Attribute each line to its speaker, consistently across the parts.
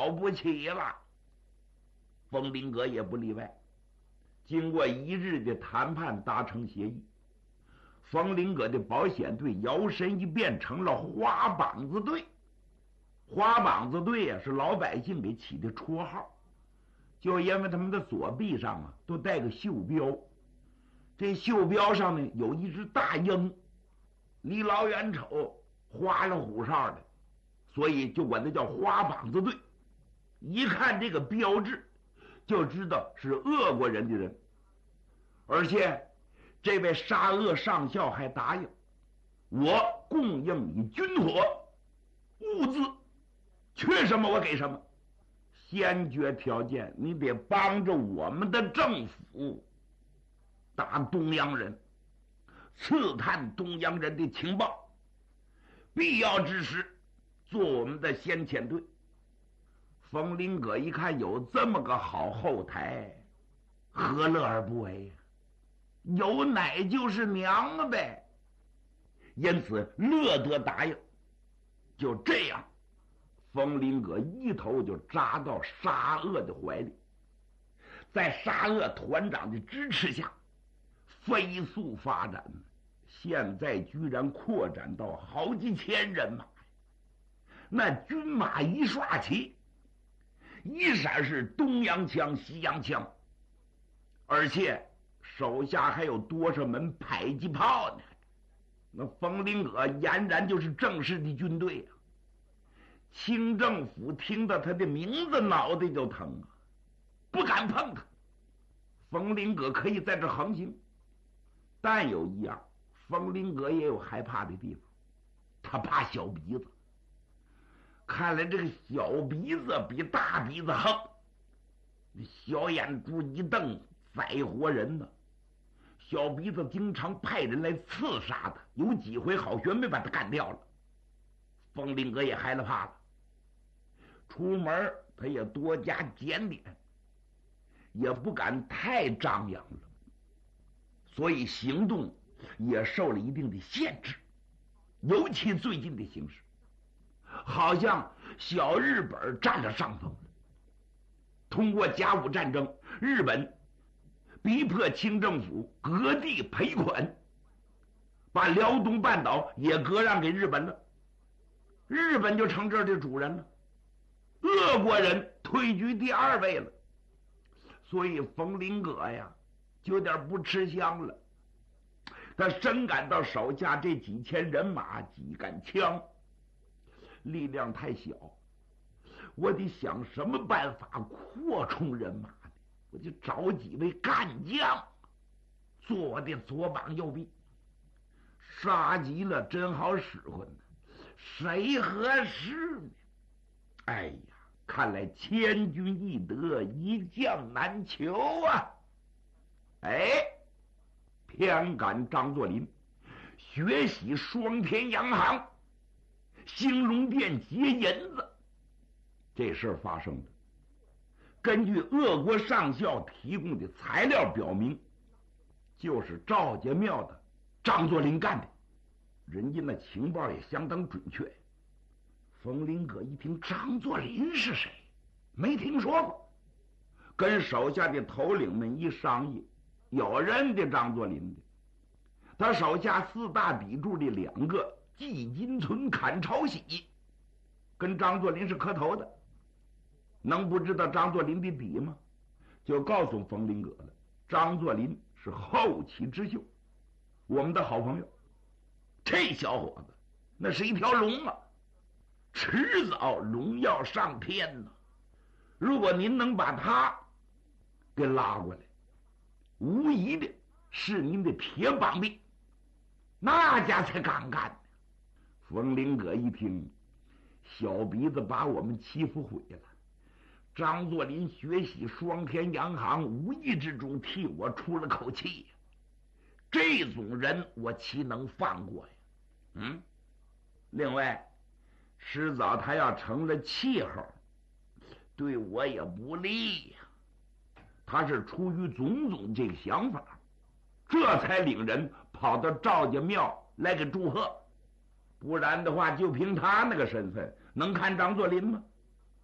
Speaker 1: 了不起了。冯林阁也不例外。经过1日的谈判，达成协议，冯林阁的保险队摇身一变成了花膀子队。花膀子队啊，是老百姓给起的绰号，就因为他们的左臂上啊都带个袖标，这袖标上呢有一只大鹰，离老远瞅花里胡哨的，所以就管它叫花膀子队。一看这个标志就知道是俄国人的人，而且这位沙俄上校还答应我供应你军火物资，缺什么我给什么，先决条件你得帮着我们的政府打东洋人，刺探东洋人的情报，必要之时做我们的先遣队。冯林阁一看有这么个好后台，何乐而不为呀？有奶就是娘了呗，因此乐得答应。就这样，冯林阁一头就扎到沙俄的怀里，在沙俄团长的支持下飞速发展，现在居然扩展到好几千人马。那军马一刷起，一闪是东洋枪西洋枪，而且手下还有多少门迫击炮呢？那冯林阁俨然就是正式的军队啊！清政府听到他的名字脑袋就疼啊，不敢碰他。冯林阁可以在这横行，但有一样，冯林阁也有害怕的地方，他怕小鼻子。看来这个小鼻子比大鼻子横，小眼珠一瞪，宰活人呢。小鼻子经常派人来刺杀他，有几回好悬没把他干掉了。冯林阁也害了怕了，出门他也多加检点，也不敢太张扬了，所以行动也受了一定的限制。尤其最近的形势，好像小日本占了上风了。通过甲午战争，日本逼迫清政府割地赔款，把辽东半岛也割让给日本了，日本就成这儿的主人了，俄国人退居第2位了。所以冯林阁呀就有点不吃香了，他深感到手下这几千人马几杆枪力量太小，我得想什么办法扩充人马呢？我就找几位干将做我的左膀右臂，杀急了真好使唤呢，谁合适呢？哎呀，看来千军易得，一将难求啊！哎，偏赶张作霖学习双田洋行兴隆殿劫银子，这事儿发生的，根据俄国上校提供的材料表明，就是赵家庙的张作霖干的，人家那情报也相当准确。冯林阁一听张作霖是谁，没听说过，跟手下的头领们一商议，有认得张作霖的，他手下4大砥柱的2个季金存、砍朝喜，跟张作霖是磕头的，能不知道张作霖的底吗？就告诉冯林阁了，张作霖是后起之秀，我们的好朋友。这小伙子那是一条龙啊，迟早龙要上天呢。如果您能把他给拉过来，无疑的是您的铁膀臂，那家才敢干呢。冯林阁一听，小鼻子把我们欺负毁了，张作霖学习双田洋行，无意之中替我出了口气呀，这种人我岂能放过呀？另外迟早他要成了气候，对我也不利呀。他是出于种种这个想法，这才领人跑到赵家庙来给祝贺，不然的话就凭他那个身份能看张作霖吗？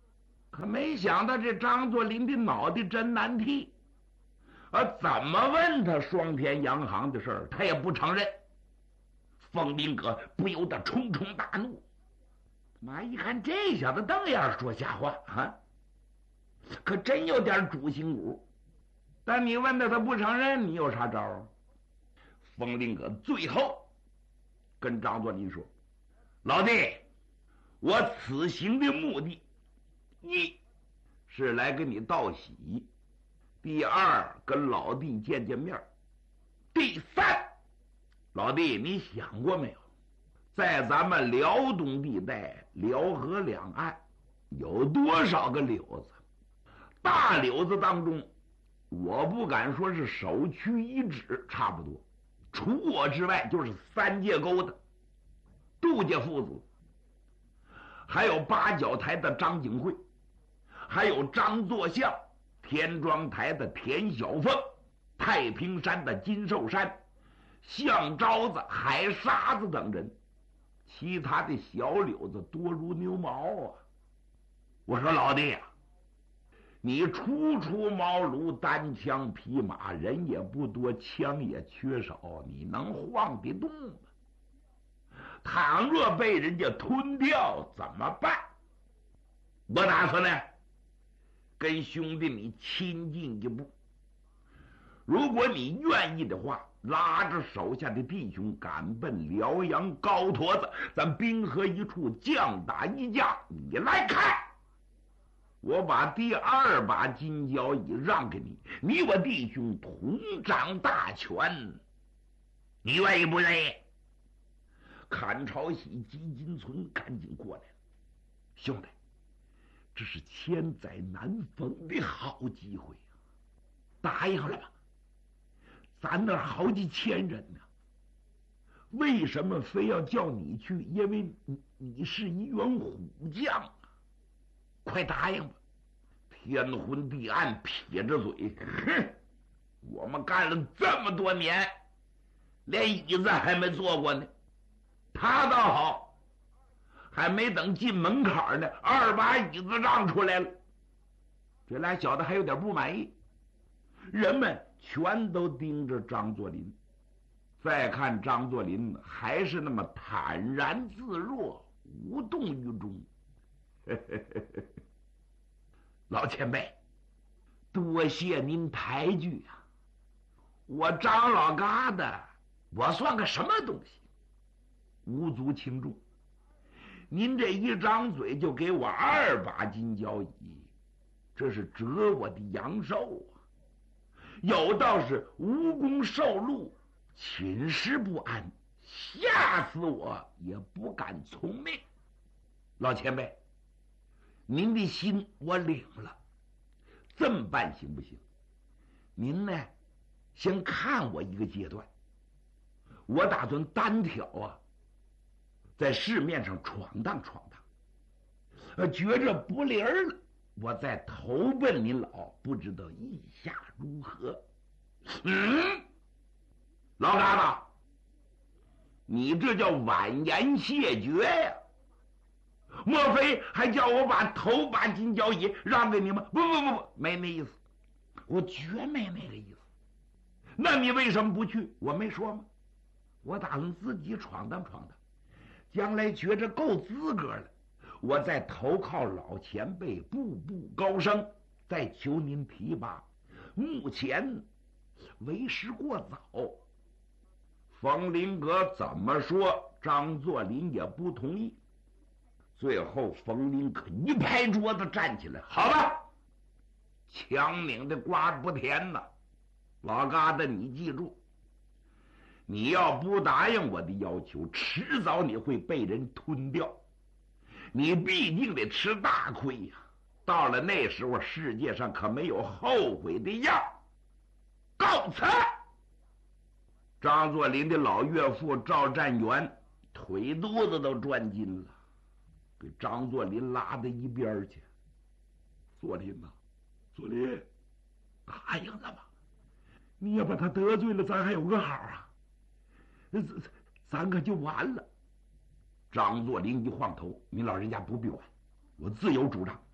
Speaker 1: 可没想到这张作霖的脑袋真难替，怎么问他双田洋行的事儿，他也不承认。冯林阁不由得冲冲大怒，妈一看这小子瞪眼说瞎话啊，可真有点主心骨。但你问他不承认，你有啥招啊？冯林阁最后跟张作霖说：“老弟，我此行的目的，一是来给你道喜，第二跟老弟见见面，第三，老弟你想过没有，在咱们辽东地带辽河两岸有多少个柳子？大柳子当中，我不敢说是首屈一指，差不多除我之外就是三界沟的杜家父子，还有八角台的张景惠，还有张作相，田庄台的田小凤，太平山的金寿山，象招子、海沙子等人，其他的小柳子多如牛毛啊！我说老弟啊，你初出茅庐，单枪匹马，人也不多，枪也缺少，你能晃得动吗？倘若被人家吞掉怎么办？我打算呢，跟兄弟你亲近一步。如果你愿意的话，拉着手下的弟兄赶奔辽阳高坨子，咱兵合一处，将打一架。你来看，我把第二把金交椅让给你，你我弟兄同掌大权，你愿意不愿意？阚朝喜、吉金存赶紧过来了，兄弟，这是千载难逢的好机会啊！答应了吧？咱那好几千人呢，为什么非要叫你去？因为你是一员虎将啊！快答应吧！天昏地暗，撇着嘴，哼，我们干了这么多年，连椅子还没坐过呢。他倒好，还没等进门槛呢，二把椅子让出来了。这俩小子还有点不满意，人们全都盯着张作霖。再看张作霖还是那么坦然自若，无动于衷。老前辈，多谢您抬举啊！我张老疙瘩，我算个什么东西？无足轻重，您这一张嘴就给我二把金交椅，这是折我的阳寿啊！有道是无功受禄，寝食不安，吓死我也不敢从命。老前辈，您的心我领了，这么办行不行？您呢，先看我一个阶段，我打算单挑啊，在市面上闯荡闯荡，觉着不灵了，我再投奔您老，不知道意下如何？老疙瘩，你这叫婉言谢绝呀！莫非还叫我把头把金交椅让给你吗？不，没那意思，我绝没那个意思。那你为什么不去？我没说吗？我打算自己闯荡闯荡，将来觉着够资格了，我再投靠老前辈，步步高升，再求您提拔。目前为时过早。冯林阁怎么说，张作霖也不同意。最后冯林阁一拍桌子站起来，好了，强拧的瓜不甜呐！老疙瘩，你记住，你要不答应我的要求，迟早你会被人吞掉，你必定得吃大亏呀！到了那时候，世界上可没有后悔的药。告辞！张作霖的老岳父赵占元腿肚子都转筋了，给张作霖拉到一边去。作霖呐，作霖，答应了吧？你要把他得罪了，咱还有个好啊，咱可就完了。张作霖一晃头，你老人家不必管，我自有主张。